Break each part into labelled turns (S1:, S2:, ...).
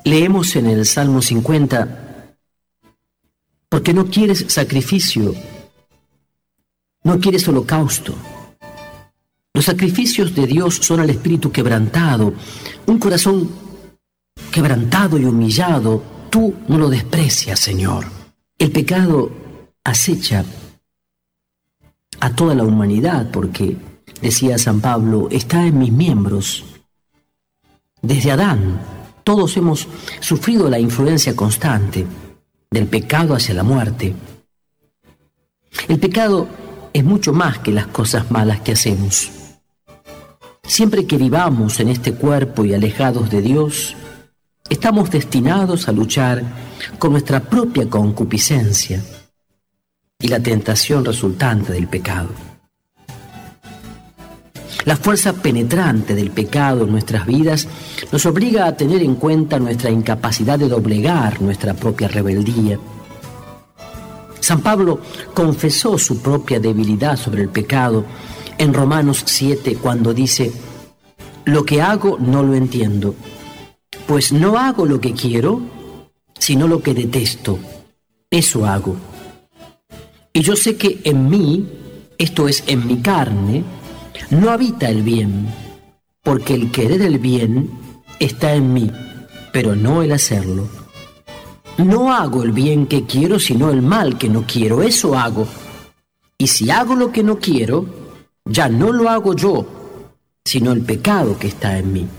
S1: Leemos en el Salmo 50, porque no quieres sacrificio, no quieres holocausto. Los sacrificios de Dios son al espíritu quebrantado, un corazón quebrantado y humillado. Tú no lo desprecias, Señor. El pecado acecha a toda la humanidad porque, decía San Pablo, está en mis miembros. Desde Adán, todos hemos sufrido la influencia constante del pecado hacia la muerte. El pecado es mucho más que las cosas malas que hacemos. Siempre que vivamos en este cuerpo y alejados de Dios, estamos destinados a luchar con nuestra propia concupiscencia y la tentación resultante del pecado. La fuerza penetrante del pecado en nuestras vidas nos obliga a tener en cuenta nuestra incapacidad de doblegar nuestra propia rebeldía. San Pablo confesó su propia debilidad sobre el pecado en Romanos 7, cuando dice: «Lo que hago no lo entiendo, pues no hago lo que quiero, sino lo que detesto. Eso hago. Y yo sé que en mí, esto es, en mi carne, no habita el bien, porque el querer el bien está en mí, pero no el hacerlo. No hago el bien que quiero, sino el mal que no quiero. Eso hago. Y si hago lo que no quiero, ya no lo hago yo, sino el pecado que está en mí».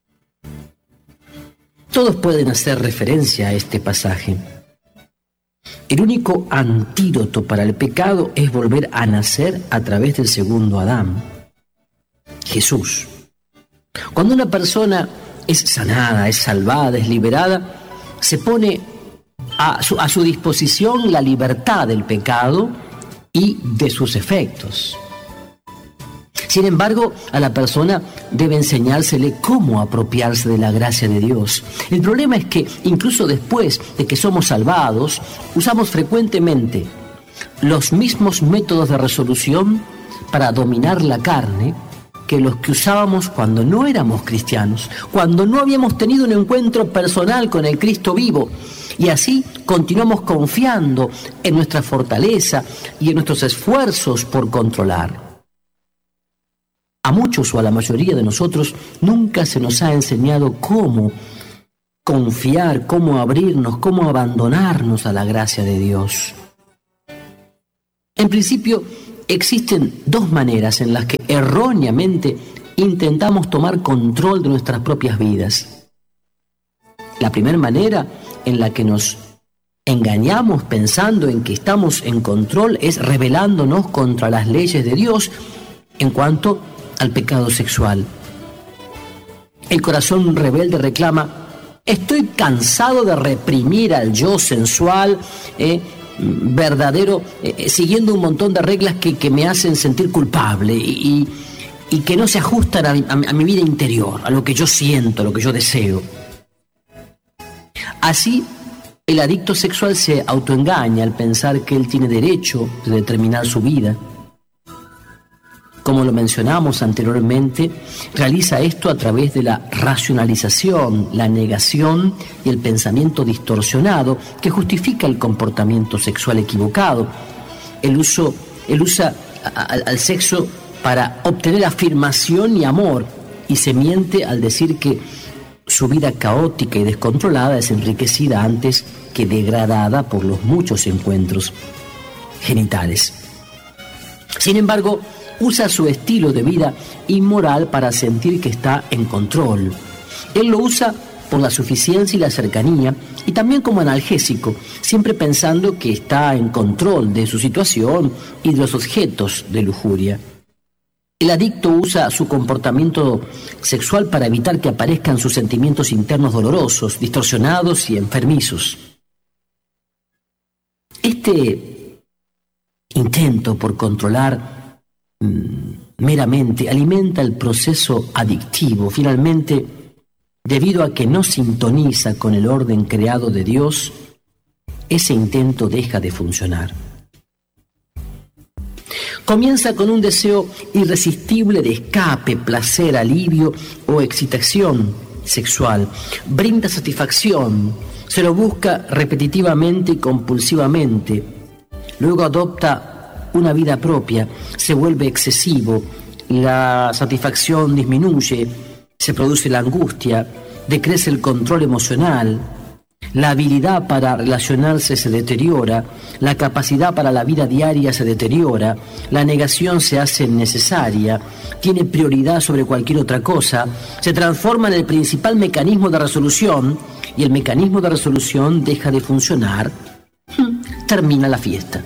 S1: Todos pueden hacer referencia a este pasaje. El único antídoto para el pecado es volver a nacer a través del segundo Adán, Jesús. Cuando una persona es sanada, es salvada, es liberada, se pone a su disposición la libertad del pecado y de sus efectos. Sin embargo, a la persona debe enseñársele cómo apropiarse de la gracia de Dios. El problema es que, incluso después de que somos salvados, usamos frecuentemente los mismos métodos de resolución para dominar la carne que los que usábamos cuando no éramos cristianos, cuando no habíamos tenido un encuentro personal con el Cristo vivo. Y así continuamos confiando en nuestra fortaleza y en nuestros esfuerzos por controlar. A muchos o a la mayoría de nosotros nunca se nos ha enseñado cómo confiar, cómo abrirnos, cómo abandonarnos a la gracia de Dios. En principio, existen dos maneras en las que erróneamente intentamos tomar control de nuestras propias vidas. La primera manera en la que nos engañamos pensando en que estamos en control es rebelándonos contra las leyes de Dios en cuanto al pecado sexual. El corazón rebelde reclama: estoy cansado de reprimir al yo sensual, verdadero, siguiendo un montón de reglas que me hacen sentir culpable y que no se ajustan a mi vida interior, a lo que yo siento, a lo que yo deseo. Así, el adicto sexual se autoengaña al pensar que él tiene derecho de determinar su vida. Como lo mencionamos anteriormente, realiza esto a través de la racionalización, la negación y el pensamiento distorsionado que justifica el comportamiento sexual equivocado. Él usa al sexo para obtener afirmación y amor, y se miente al decir que su vida caótica y descontrolada es enriquecida antes que degradada por los muchos encuentros genitales. Sin embargo, usa su estilo de vida inmoral para sentir que está en control. Él lo usa por la suficiencia y la cercanía, y también como analgésico, siempre pensando que está en control de su situación y de los objetos de lujuria. El adicto usa su comportamiento sexual para evitar que aparezcan sus sentimientos internos dolorosos, distorsionados y enfermizos. Este intento por controlar meramente alimenta el proceso adictivo. Finalmente, debido a que no sintoniza con el orden creado de Dios, ese intento deja de funcionar. Comienza con un deseo irresistible de escape, placer, alivio o excitación, sexual, brinda satisfacción, se lo busca repetitivamente y compulsivamente, luego adopta una vida propia, se vuelve excesivo, la satisfacción disminuye, se produce la angustia, decrece el control emocional, la habilidad para relacionarse se deteriora, la capacidad para la vida diaria se deteriora, la negación se hace necesaria, tiene prioridad sobre cualquier otra cosa, se transforma en el principal mecanismo de resolución y el mecanismo de resolución deja de funcionar, termina la fiesta.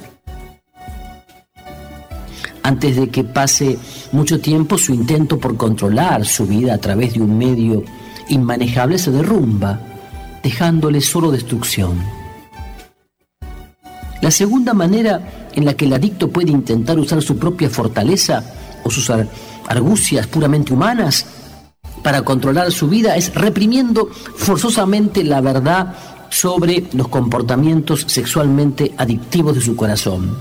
S1: Antes de que pase mucho tiempo, su intento por controlar su vida a través de un medio inmanejable se derrumba, dejándole solo destrucción. La segunda manera en la que el adicto puede intentar usar su propia fortaleza o sus argucias puramente humanas para controlar su vida es reprimiendo forzosamente la verdad sobre los comportamientos sexualmente adictivos de su corazón.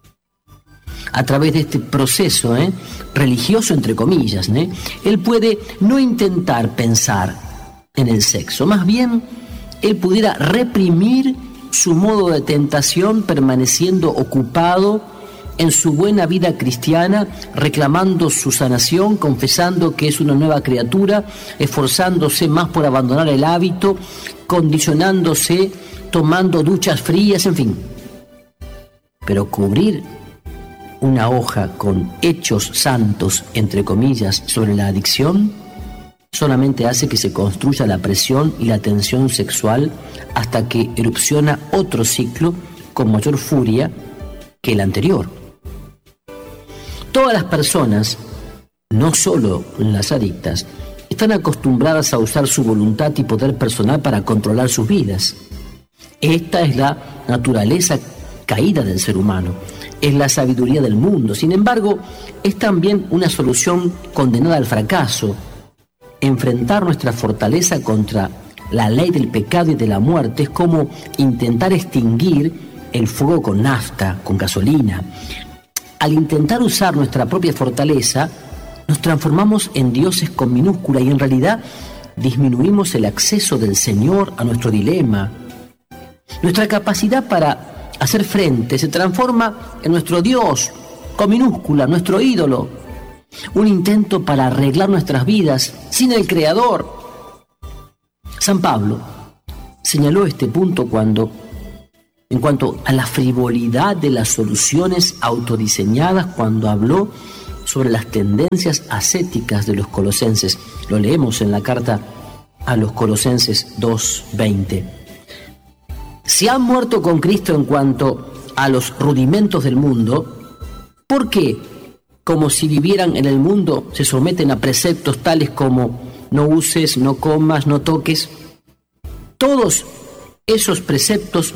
S1: A través de este proceso religioso, entre comillas, él puede no intentar pensar en el sexo, más bien él pudiera reprimir su modo de tentación permaneciendo ocupado en su buena vida cristiana, reclamando su sanación, confesando que es una nueva criatura, esforzándose más por abandonar el hábito, condicionándose, tomando duchas frías, en fin. Pero cubrir una hoja con hechos santos, entre comillas, sobre la adicción, solamente hace que se construya la presión y la tensión sexual hasta que erupciona otro ciclo con mayor furia que el anterior. Todas las personas, no solo las adictas, están acostumbradas a usar su voluntad y poder personal para controlar sus vidas. Esta es la naturaleza caída del ser humano, es la sabiduría del mundo. Sin embargo, es también una solución condenada al fracaso. Enfrentar nuestra fortaleza contra la ley del pecado y de la muerte es como intentar extinguir el fuego con nafta, con gasolina. Al intentar usar nuestra propia fortaleza, nos transformamos en dioses con minúscula y en realidad disminuimos el acceso del Señor a nuestro dilema. Nuestra capacidad para hacer frente se transforma en nuestro Dios con minúscula, nuestro ídolo. Un intento para arreglar nuestras vidas sin el Creador. San Pablo señaló este punto en cuanto a la frivolidad de las soluciones autodiseñadas cuando habló sobre las tendencias ascéticas de los colosenses. Lo leemos en la carta a los Colosenses 2:20. Si han muerto con Cristo en cuanto a los rudimentos del mundo, ¿por qué? Como si vivieran en el mundo, se someten a preceptos tales como no uses, no comas, no toques. Todos esos preceptos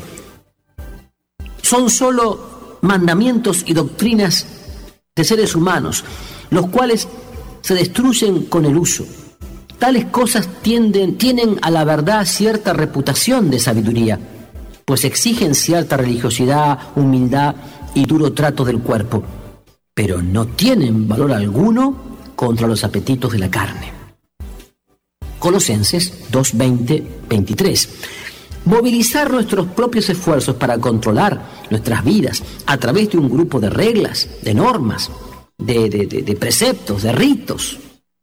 S1: son solo mandamientos y doctrinas de seres humanos, los cuales se destruyen con el uso. Tales cosas tienen a la verdad cierta reputación de sabiduría, pues exigen cierta religiosidad, humildad y duro trato del cuerpo, pero no tienen valor alguno contra los apetitos de la carne. Colosenses 2:20-23. Movilizar nuestros propios esfuerzos para controlar nuestras vidas a través de un grupo de reglas, de normas, de preceptos, de ritos,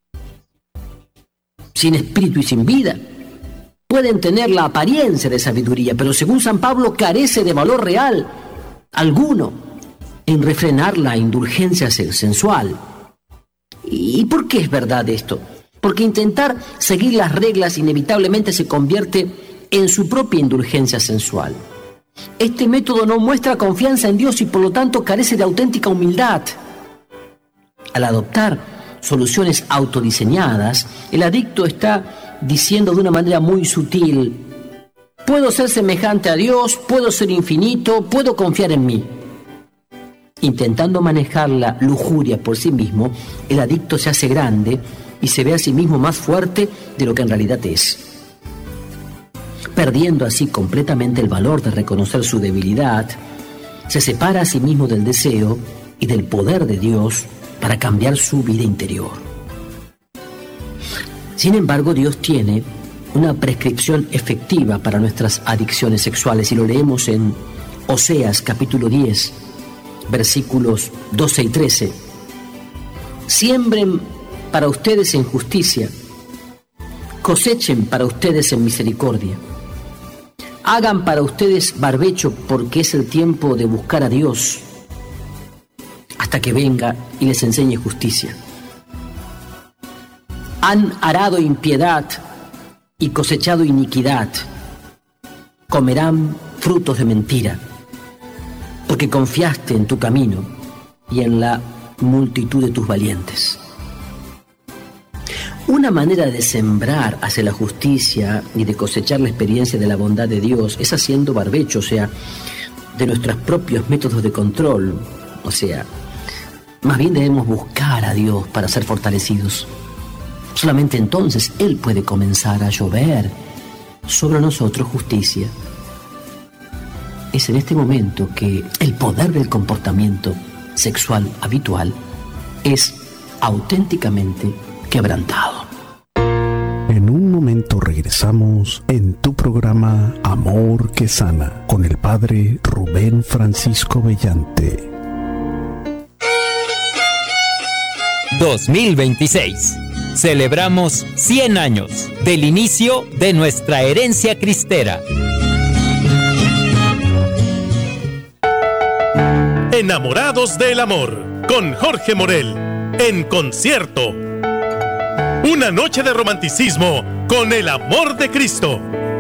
S1: sin espíritu y sin vida, pueden tener la apariencia de sabiduría, pero según San Pablo carece de valor real alguno en refrenar la indulgencia sensual. ¿Y por qué es verdad esto? Porque intentar seguir las reglas inevitablemente se convierte en su propia indulgencia sensual. Este método no muestra confianza en Dios y por lo tanto carece de auténtica humildad. Al adoptar soluciones autodiseñadas, el adicto está diciendo de una manera muy sutil: puedo ser semejante a Dios, puedo ser infinito, puedo confiar en mí. Intentando manejar la lujuria por sí mismo, el adicto se hace grande y se ve a sí mismo más fuerte de lo que en realidad es, perdiendo así completamente el valor de reconocer su debilidad. Se separa a sí mismo del deseo y del poder de Dios para cambiar su vida interior. Sin embargo, Dios tiene una prescripción efectiva para nuestras adicciones sexuales, y lo leemos en Oseas capítulo 10, versículos 12 y 13. Siembren para ustedes en justicia, cosechen para ustedes en misericordia. Hagan para ustedes barbecho, porque es el tiempo de buscar a Dios, hasta que venga y les enseñe justicia. Han arado impiedad y cosechado iniquidad. Comerán frutos de mentira, porque confiaste en tu camino y en la multitud de tus valientes. Una manera de sembrar hacia la justicia y de cosechar la experiencia de la bondad de Dios es haciendo barbecho, o sea, de nuestros propios métodos de control. O sea, más bien debemos buscar a Dios para ser fortalecidos. Solamente entonces Él puede comenzar a llover sobre nosotros justicia. Es en este momento que el poder del comportamiento sexual habitual es auténticamente quebrantado.
S2: En un momento regresamos en tu programa Amor que Sana con el Padre Rubén Francisco Bellante.
S3: 2026. Celebramos 100 años del inicio de nuestra herencia cristera.
S4: Enamorados del Amor, con Jorge Morel, en concierto. Una noche de romanticismo con el amor de Cristo.